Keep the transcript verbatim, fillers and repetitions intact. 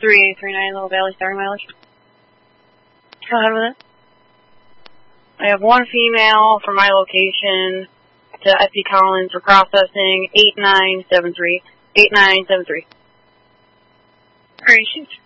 three eight three nine Little Valley, starting mileage. Go ahead with it. I have one female from my location to F D Collins for processing eight nine seven three. eight nine seven three. Alright, shoot.